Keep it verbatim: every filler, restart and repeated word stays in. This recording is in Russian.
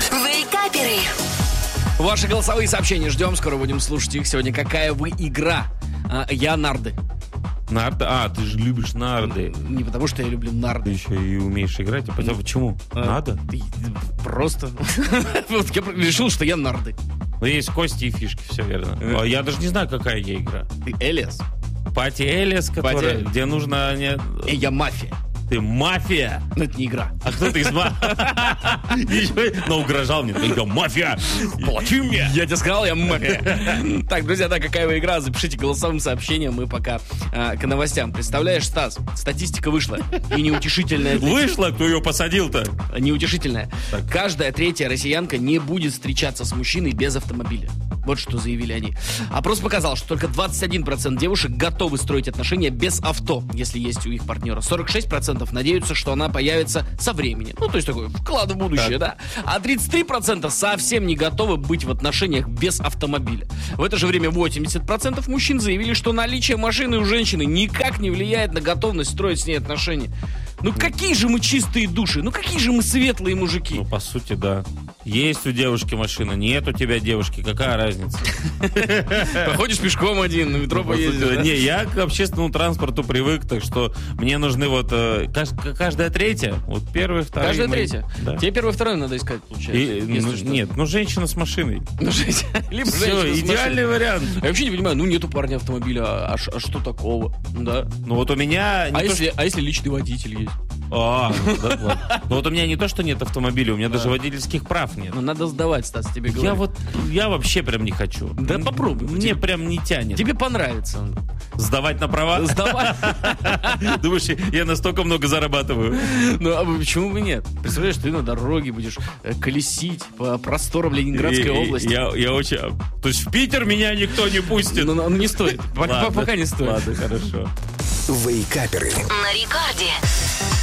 Вейкаперы. Ваши голосовые сообщения ждем, скоро будем слушать их. Сегодня какая вы игра? А, я нарды. Нарды? А, ты же любишь нарды. Не потому, что я люблю Ты нарды. еще и умеешь играть. А потом почему? А, Надо? ты- Просто. Вот я решил, что я нарды. Ну, есть кости и фишки, все верно. А я даже не знаю, какая я игра. Ты Элиас. Пати Элис, которая, Пати- где нужно... Не... Э, я мафия. Ты мафия. Но это не игра. А кто ты из мафии? Но угрожал мне. Я мафия. Плати мне. Я тебе сказал, я мафия. Так, друзья, да, какая вы игра? Запишите голосовым сообщением. Мы пока а, к новостям. Представляешь, Стас, статистика вышла. И неутешительная. для- Вышла, кто ее посадил-то? Неутешительная. Каждая третья россиянка не будет встречаться с мужчиной без автомобиля. Вот что заявили они. Опрос показал, что только двадцать один процент девушек готовы строить отношения без авто, если есть у их партнера. сорок шесть процентов надеются, что она появится со временем. Ну, то есть такой вклад в будущее, да. А тридцать три процента совсем не готовы быть в отношениях без автомобиля. В это же время восемьдесят процентов мужчин заявили, что наличие машины у женщины никак не влияет на готовность строить с ней отношения. Ну, какие же мы чистые души, ну, какие же мы светлые мужики. Ну, по сути, да. Есть у девушки машина, нет у тебя девушки, какая разница? Походишь пешком один, на метро По сути, поездишь, да? Не, я к общественному транспорту привык, так что мне нужны вот э, кажд- каждая третья, вот первая, вторая. Каждая мои- третья. Да. Тебе первое, второе надо искать, получается. И, если ну, что. нет, ну женщина с машиной. Ну, жесть. Либо Все, женщина с идеальный машиной. вариант. Я вообще не понимаю, ну нету парня автомобиля, а, ш- а что такого? Да. Ну вот у меня... не А то, если, а если личный водитель есть? А, ну, да, ладно. Ну вот у меня не то, что нет автомобиля, у меня даже водительских прав нет. Ну надо сдавать, Стас, тебе говорю. Я вот, я вообще прям не хочу. Да М, попробуй. Мне Тебе- прям не тянет. Тебе понравится. Сдавать на права? Сдавай. Думаешь, я настолько много зарабатываю? Ну, а почему бы нет? Представляешь, ты на дороге будешь э, колесить по просторам Ленинградской И- и- области. Я, я очень... То есть в Питер меня никто не пустит? Ну, ну, не стоит. Пока, Ладно, пока не стоит. Ладно, хорошо. На Вейкаперы. Рекорде.